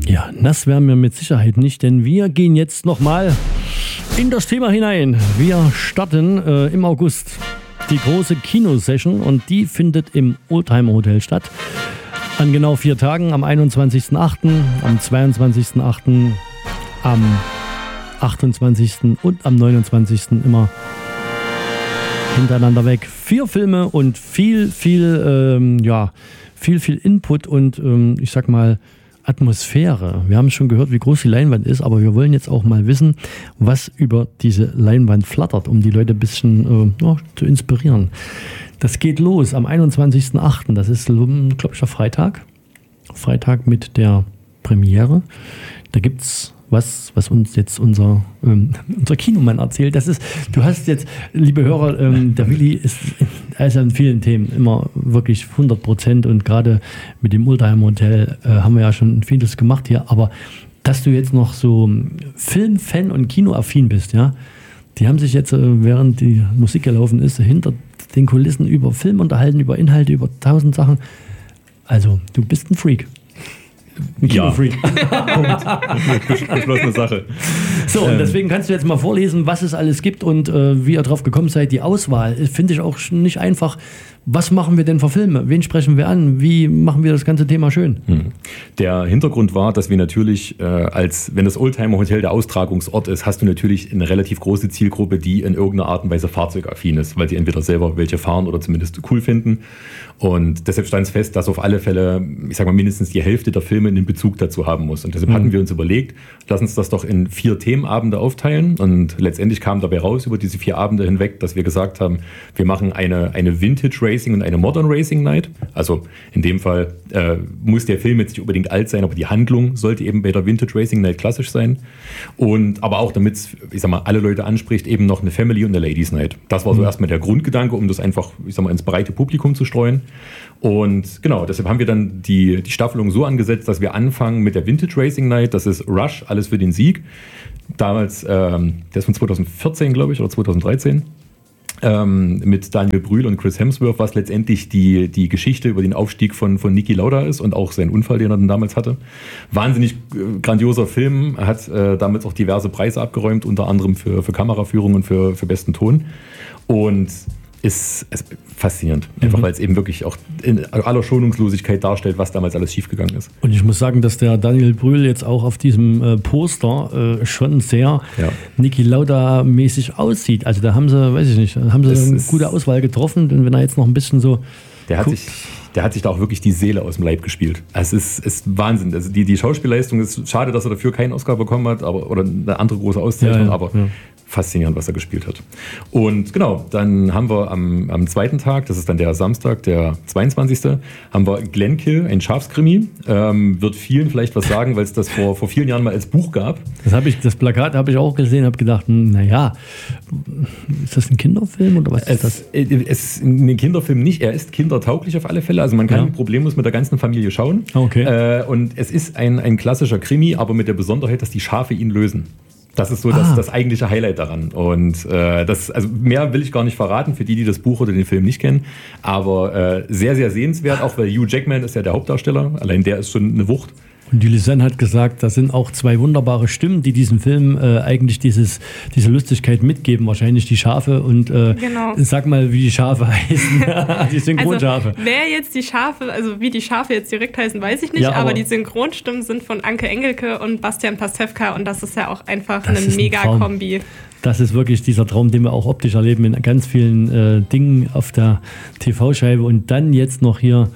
Ja, nass werden wir mit Sicherheit nicht, denn wir gehen jetzt nochmal in das Thema hinein. Wir starten im August die große Kinosession und die findet im Oldtimer Hotel statt. An genau 4 Tagen, am 21.08., am 22.08., am 28. und am 29. immer hintereinander weg. 4 Filme und viel Input und ich sag mal Atmosphäre. Wir haben schon gehört, wie groß die Leinwand ist, aber wir wollen jetzt auch mal wissen, was über diese Leinwand flattert, um die Leute ein bisschen zu inspirieren. Das geht los am 21.08. Das ist, glaube ich, der Freitag. Freitag mit der Premiere. Da gibt's was uns jetzt unser Kinomann erzählt. Das ist, du hast jetzt, liebe Hörer, der Willi ist an vielen Themen immer wirklich 100% und gerade mit dem Oldtimer Hotel haben wir ja schon vieles gemacht hier, aber dass du jetzt noch so Filmfan und Kinoaffin bist, ja, die haben sich jetzt, während die Musik gelaufen ist, hinter den Kulissen über Film unterhalten, über Inhalte, über 1000 Sachen. Also, du bist ein Freak. Ein Kinofreak. Beschlossene Sache. So, und deswegen kannst du jetzt mal vorlesen, was es alles gibt und wie ihr drauf gekommen seid. Die Auswahl finde ich auch nicht einfach. Was machen wir denn für Filme? Wen sprechen wir an? Wie machen wir das ganze Thema schön? Der Hintergrund war, dass wir natürlich, wenn das Oldtimer Hotel der Austragungsort ist, hast du natürlich eine relativ große Zielgruppe, die in irgendeiner Art und Weise fahrzeugaffin ist, weil sie entweder selber welche fahren oder zumindest cool finden. Und deshalb stand es fest, dass auf alle Fälle, ich sag mal, mindestens die Hälfte der Filme einen Bezug dazu haben muss. Und deshalb hatten wir uns überlegt, lass uns das doch in 4 Themenabende aufteilen. Und letztendlich kam dabei raus über diese 4 Abende hinweg, dass wir gesagt haben, wir machen eine Vintage Racing und eine Modern Racing Night. Also in dem Fall muss der Film jetzt nicht unbedingt alt sein, aber die Handlung sollte eben bei der Vintage Racing Night klassisch sein. Und aber auch, damit es, ich sag mal, alle Leute anspricht, eben noch eine Family und eine Ladies Night. Das war so erstmal der Grundgedanke, um das einfach, ich sag mal, ins breite Publikum zu streuen. Und genau, deshalb haben wir dann die Staffelung so angesetzt, dass wir anfangen mit der Vintage Racing Night. Das ist Rush, alles für den Sieg. Damals, der ist von 2014, glaube ich, oder 2013. Mit Daniel Brühl und Chris Hemsworth, was letztendlich die Geschichte über den Aufstieg von Niki Lauda ist und auch seinen Unfall, den er dann damals hatte. Wahnsinnig grandioser Film, hat damals auch diverse Preise abgeräumt, unter anderem für Kameraführung und für besten Ton. Und ist faszinierend. Einfach weil es eben wirklich auch in aller Schonungslosigkeit darstellt, was damals alles schiefgegangen ist. Und ich muss sagen, dass der Daniel Brühl jetzt auch auf diesem Poster schon sehr Niki Lauda-mäßig aussieht. Also da haben sie, weiß ich nicht, eine gute Auswahl getroffen. Und wenn er jetzt noch ein bisschen so der hat sich da auch wirklich die Seele aus dem Leib gespielt. Also es ist Wahnsinn. Also die Schauspielleistung ist schade, dass er dafür keinen Oscar bekommen hat, oder eine andere große Auszeichnung, aber faszinierend, was er gespielt hat. Und genau, dann haben wir am zweiten Tag, das ist dann der Samstag, der 22., haben wir Glenkill, ein Schafskrimi. Wird vielen vielleicht was sagen, weil es das vor vielen Jahren mal als Buch gab. Das Plakat habe ich auch gesehen, habe gedacht, naja, ist das ein Kinderfilm oder was ist das? Es ist ein Kinderfilm nicht, er ist kindertauglich auf alle Fälle. Also man kann problemlos mit der ganzen Familie schauen. Okay. Und es ist ein klassischer Krimi, aber mit der Besonderheit, dass die Schafe ihn lösen. Das ist so das eigentliche Highlight daran. Und also mehr will ich gar nicht verraten für die das Buch oder den Film nicht kennen. Aber sehr, sehr sehenswert, auch weil Hugh Jackman ist ja der Hauptdarsteller. Allein der ist schon eine Wucht. Und die Lisanne hat gesagt, das sind auch 2 wunderbare Stimmen, die diesem Film eigentlich diese Lustigkeit mitgeben. Wahrscheinlich die Schafe und sag mal, wie die Schafe heißen. Die Synchronschafe. Also, wer jetzt die Schafe, also wie die Schafe jetzt direkt heißen, weiß ich nicht. Ja, aber die Synchronstimmen sind von Anke Engelke und Bastian Pastewka und das ist ja auch einfach eine Mega-Kombi. Das ist wirklich dieser Traum, den wir auch optisch erleben in ganz vielen Dingen auf der TV-Scheibe. Und dann jetzt noch hier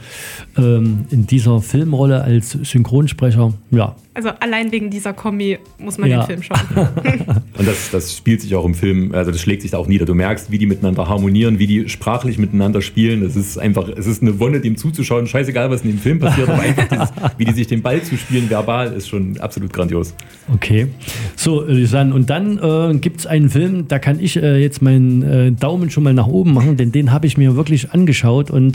in dieser Filmrolle als Synchronsprecher. Ja. Also allein wegen dieser Kombi muss man den Film schauen. Und das spielt sich auch im Film, also das schlägt sich da auch nieder. Du merkst, wie die miteinander harmonieren, wie die sprachlich miteinander spielen. Es ist eine Wonne, dem zuzuschauen. Scheißegal, was in dem Film passiert, aber einfach wie die sich den Ball zuspielen, verbal, ist schon absolut grandios. Okay. So, Lisanne, und dann gibt es einen Film, da kann ich jetzt meinen Daumen schon mal nach oben machen, denn den habe ich mir wirklich angeschaut und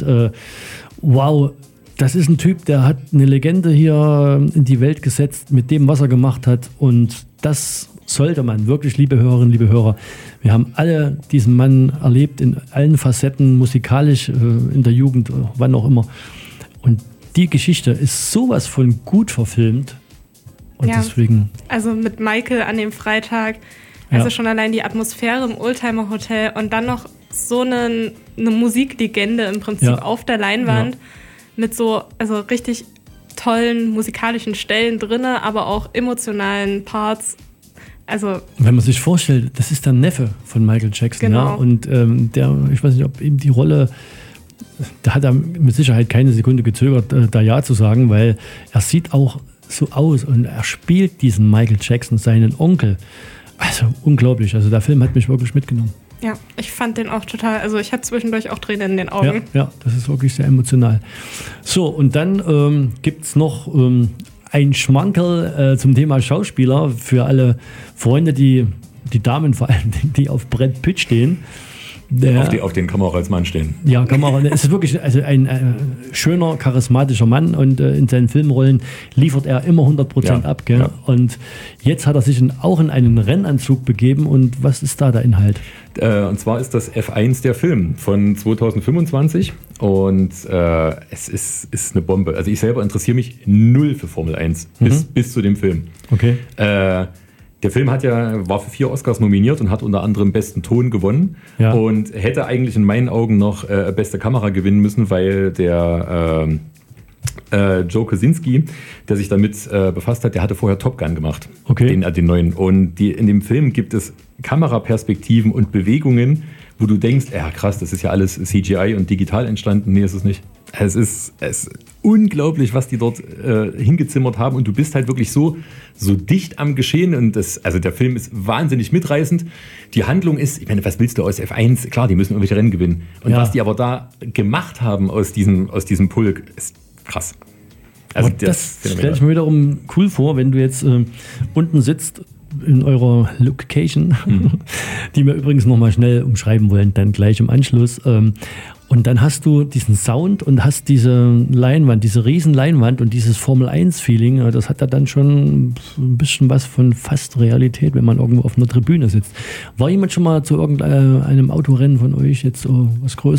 wow, das ist ein Typ, der hat eine Legende hier in die Welt gesetzt mit dem, was er gemacht hat. Und das sollte man wirklich, liebe Hörerinnen, liebe Hörer. Wir haben alle diesen Mann erlebt in allen Facetten, musikalisch, in der Jugend, wann auch immer. Und die Geschichte ist sowas von gut verfilmt. Und deswegen. Also mit Michael an dem Freitag, also schon allein die Atmosphäre im Oldtimer Hotel und dann noch so eine Musiklegende im Prinzip auf der Leinwand mit so, also richtig tollen musikalischen Stellen drinne, aber auch emotionalen Parts. Also, wenn man sich vorstellt, das ist der Neffe von Michael Jackson, genau. Und ich weiß nicht, ob ihm die Rolle, da hat er mit Sicherheit keine Sekunde gezögert, da ja zu sagen, weil er sieht auch so aus und er spielt diesen Michael Jackson, seinen Onkel. Also unglaublich, also der Film hat mich wirklich mitgenommen. Ja, ich fand den auch total, also ich hatte zwischendurch auch Tränen in den Augen. Ja, das ist wirklich sehr emotional. So, und dann gibt es noch ein Schmankerl zum Thema Schauspieler für alle Freunde, die Damen vor allem, die auf Brad Pitt stehen. Auf den kann man auch als Mann stehen. Ja, kann man. Es ist wirklich ein schöner, charismatischer Mann und in seinen Filmrollen liefert er immer 100% ab. Gell? Ja. Und jetzt hat er sich auch in einen Rennanzug begeben. Und was ist da der Inhalt? Und zwar ist das F1 der Film von 2025 und es ist eine Bombe. Also ich selber interessiere mich null für Formel 1 bis zu dem Film. Okay. Der Film war für 4 Oscars nominiert und hat unter anderem besten Ton gewonnen und hätte eigentlich in meinen Augen noch beste Kamera gewinnen müssen, weil der Joe Kosinski, der sich damit befasst hat, der hatte vorher Top Gun gemacht, den neuen. Und in dem Film gibt es Kameraperspektiven und Bewegungen, wo du denkst, ja krass, das ist ja alles CGI und digital entstanden. Nee, ist es nicht. Es ist unglaublich, was die dort hingezimmert haben und du bist halt wirklich so dicht am Geschehen und also der Film ist wahnsinnig mitreißend. Die Handlung ist, ich meine, was willst du aus F1? Klar, die müssen irgendwelche Rennen gewinnen. Und was die aber da gemacht haben aus diesem Pulk, ist krass. Also das stelle ich mir wiederum cool vor, wenn du jetzt unten sitzt in eurer Location, die wir übrigens nochmal schnell umschreiben wollen, dann gleich im Anschluss. Und dann hast du diesen Sound und hast diese Leinwand, diese riesen Leinwand und dieses Formel-1-Feeling. Das hat ja dann schon ein bisschen was von fast Realität, wenn man irgendwo auf einer Tribüne sitzt. War jemand schon mal zu irgendeinem Autorennen von euch jetzt so was Größeres?